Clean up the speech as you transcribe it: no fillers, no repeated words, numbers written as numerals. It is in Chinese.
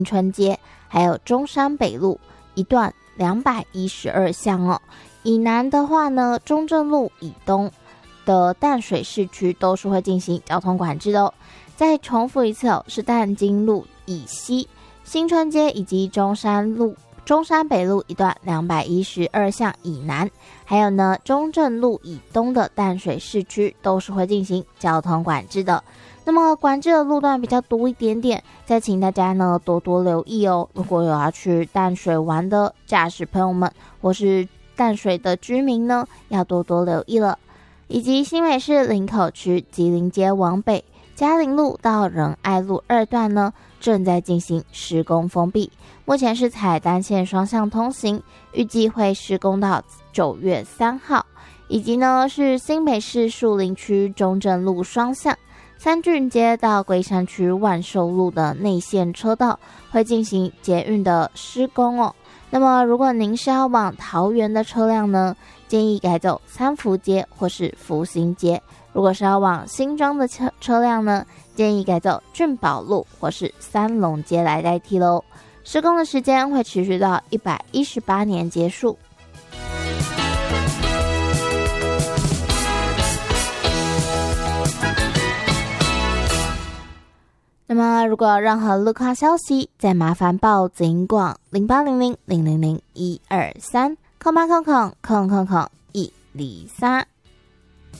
春街，还有中山北路一段212巷哦。以南的话呢，中正路以东的淡水市区都是会进行交通管制的哦。再重复一次哦，是淡金路以西、新春街以及中山北路一段212巷以南，还有呢中正路以东的淡水市区都是会进行交通管制的。那么管制的路段比较多一点点，再请大家呢多多留意哦。如果有要去淡水玩的驾驶朋友们，或是淡水的居民呢，要多多留意了。以及新北市林口区吉林街往北嘉陵路到仁爱路2段呢，正在进行施工封闭，目前是采单线双向通行，预计会施工到9月3号。以及呢是新北市树林区中正路双向三郡街到龟山区万寿路的内线车道会进行捷运的施工哦。那么如果您是要往桃园的车辆呢，建议改走三福街或是福兴街。如果是要往新庄的车辆呢，建议改走俊宝路或是三龙街来代替咯。施工的时间会持续到118年结束。那么如果有任何路况消息，再麻烦报警广0800000123 0800000123。